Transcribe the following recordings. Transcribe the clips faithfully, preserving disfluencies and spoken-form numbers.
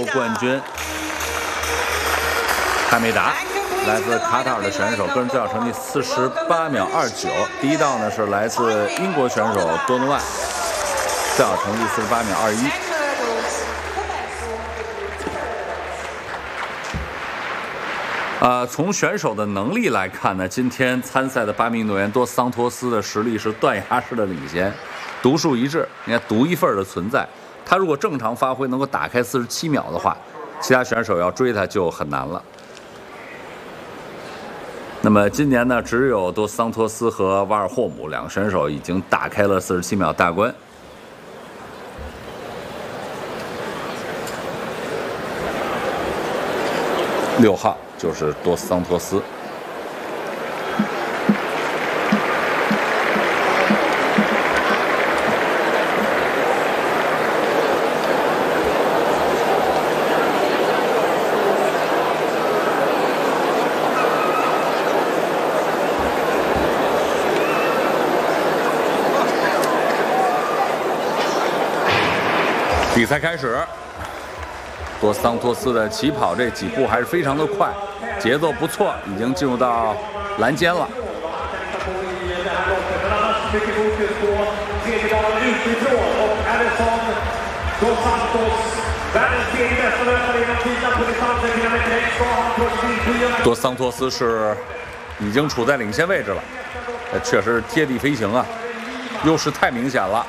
冠军哈梅达，来自卡塔尔的选手，个人最好成绩四十八秒二九。第一道呢是来自英国选手多诺万，最好成绩四十八秒二一。呃，从选手的能力来看呢，今天参赛的八名运动员多桑托斯的实力是断崖式的领先，独树一帜。你看独一份的存在，他如果正常发挥能够打开四十七秒的话，其他选手要追他就很难了。那么今年呢，只有多桑托斯和瓦尔霍姆两个选手已经打开了四十七秒大关。六号就是多桑托斯。比赛开始。多桑托斯的起跑这几步还是非常的快，节奏不错，已经进入到栏间了。多桑托斯是已经处在领先位置了，确实贴地飞行啊，优势太明显了。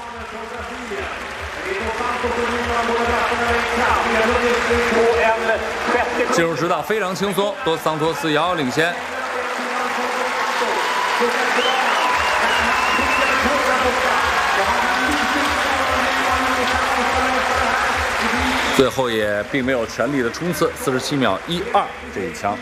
进入直道非常轻松，多桑托斯遥遥领先。最后也并没有全力的冲刺，四十七秒一二这一枪。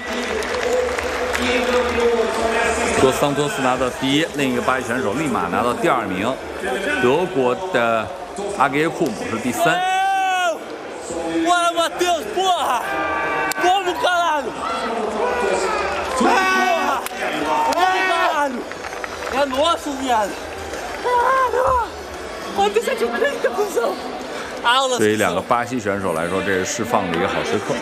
多桑托斯拿到第一，另一个巴西选手立马拿到第二名。德国的阿格耶库姆是第三。 Porra, Matheus, porra! Como, caralho? Porra! Caralho! É nosso, viado! Caralho! Olha esse aqui, que função! 对于两个巴西选手来说，这是释放的一个好时刻。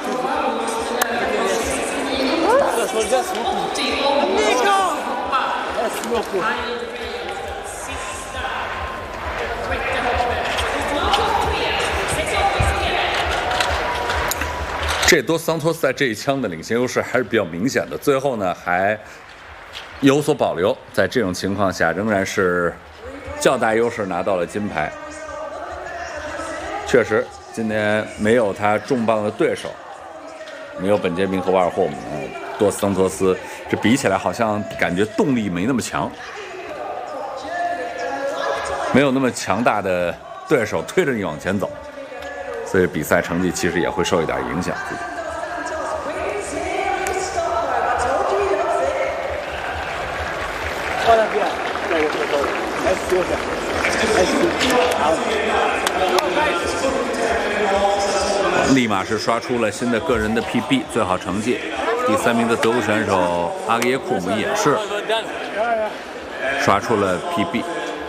这多桑托斯在这一枪的领先优势还是比较明显的，最后呢还有所保留，在这种情况下仍然是较大优势拿到了金牌。确实，今天没有他重磅的对手，没有本杰明和瓦尔霍姆，多桑托斯这比起来好像感觉动力没那么强，没有那么强大的对手推着你往前走。所以比赛成绩其实也会受一点影响。立马是刷出了新的个人的 P B 最好成绩，第三名的德国选手阿格耶库姆也是刷出了 P B。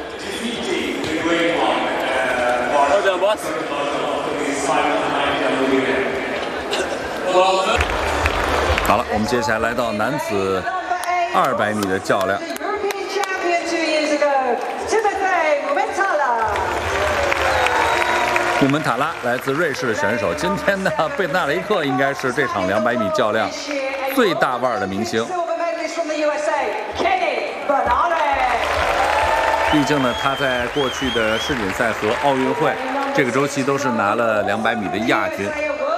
好了，我们接下来来到男子二百米的较量。穆门塔拉来自瑞士的选手，今天呢，贝纳雷克应该是这场两百米较量最大腕的明星。毕竟呢，他在过去的世锦赛和奥运会这个周期都是拿了两百米的亚军。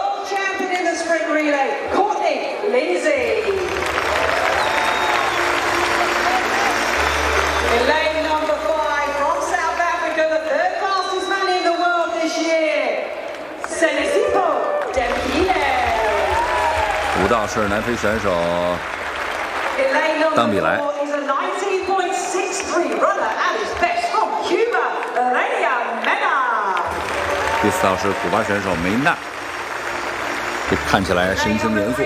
五道是南非选手当比莱。第四道是古巴选手梅纳，这看起来神情严肃。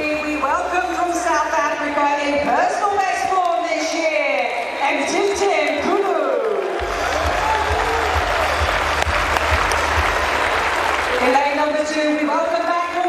In lane number two, we welcome